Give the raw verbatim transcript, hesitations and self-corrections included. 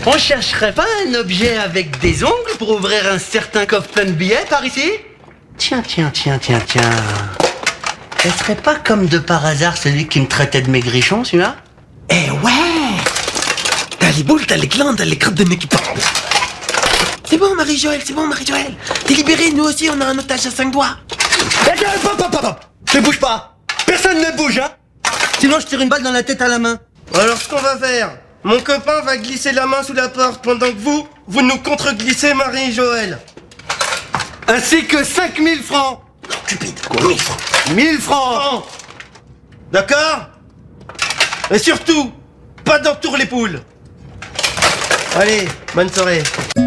On chercherait pas un objet avec des ongles pour ouvrir un certain coffre plein de billets par ici? Tiens, tiens, tiens, tiens, tiens. Ce serait pas comme de par hasard celui qui me traitait de maigrichon, celui-là? Eh ouais! T'as les boules, t'as les glandes, t'as les crottes de nez qui pendent. C'est bon, Marie-Joëlle, c'est bon, Marie-Joëlle. T'es libérée, nous aussi, on a un otage à cinq doigts. Eh bien, hop, hop, hop, hop. Ne bouge pas. Personne ne bouge, hein. Sinon, je tire une balle dans la tête à la main. Alors, ce qu'on va faire, mon copain va glisser la main sous la porte pendant que vous, vous nous contre-glissez Marie-Joëlle. Ainsi que cinq mille francs. Cupide, quoi, mille francs. mille francs. D'accord? Et surtout, pas d'entour les poules. Allez, bonne soirée.